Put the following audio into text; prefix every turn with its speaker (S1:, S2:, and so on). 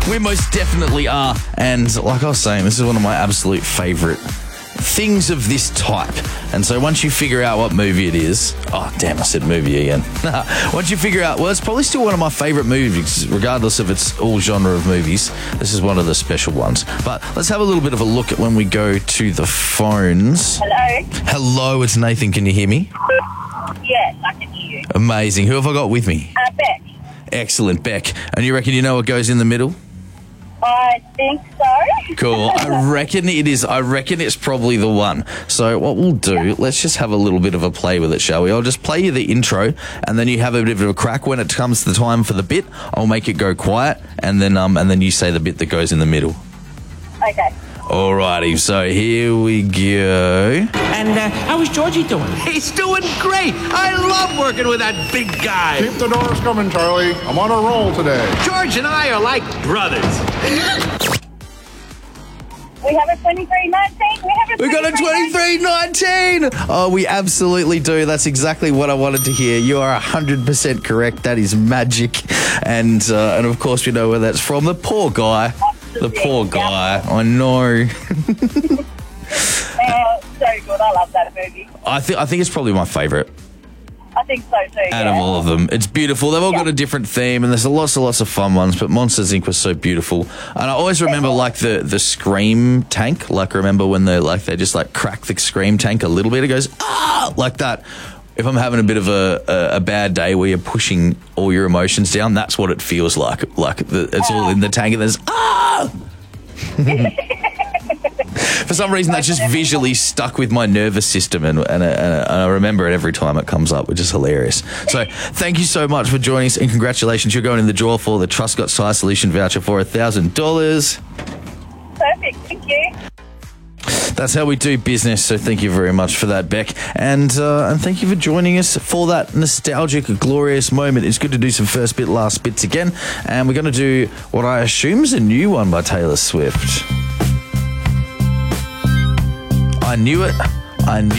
S1: We most definitely are. And like I was saying, this is one of my absolute favourite things of this type. And so once you figure out what movie it is, oh damn, I said movie again. Once you figure out, well, it's probably still one of my favourite movies, regardless if it's all genre of movies. This is one of the special ones. But let's have a little bit of a look at when we go to the phones.
S2: Hello?
S1: Hello, it's Nathan. Can you hear me?
S2: Yes, I can hear you.
S1: Amazing. Who have I got with me?
S2: Beck.
S1: Excellent, Beck. And you reckon you know what goes in the middle?
S2: I think so.
S1: Cool. I reckon it is. I reckon it's probably the one. So what we'll do, let's just have a little bit of a play with it, shall we? I'll just play you the intro, and then you have a bit of a crack. When it comes to the time for the bit, I'll make it go quiet, and then you say the bit that goes in the middle.
S2: Okay.
S1: Alrighty, so here we go.
S3: And how is Georgie doing?
S4: He's doing great. I love working with that big guy.
S5: Keep the doors coming, Charlie. I'm on a roll today.
S4: George and I are like brothers.
S2: We have a 2319.
S1: We got a 2319! Oh, we absolutely do. That's exactly what I wanted to hear. You are 100% correct. That is magic. And of course, we know where that's from. The poor guy. The poor guy. I know.
S2: So good. I love that movie.
S1: I think it's probably my favourite
S2: I think so too.
S1: out of all of them. It's beautiful. They've all got a different theme, and there's lots of fun ones, but Monsters, Inc. was so beautiful. And I always remember, like, the Scream tank. Like, remember when they just, like, crack the Scream tank a little bit? It goes, ah! Like that. If I'm having a bit of a bad day where you're pushing all your emotions down, that's what it feels like. It's all in the tank, and there's, ah! For some reason, that's just visually stuck with my nervous system, and I remember it every time it comes up, which is hilarious. So thank you so much for joining us, and congratulations. You're going in the draw for the Truscott Tire Solution voucher for $1,000.
S2: Perfect. Thank you.
S1: That's how we do business, so thank you very much for that, Beck. And thank you for joining us for that nostalgic, glorious moment. It's good to do some first bit, last bits again. And we're going to do what I assume is a new one by Taylor Swift. I knew it.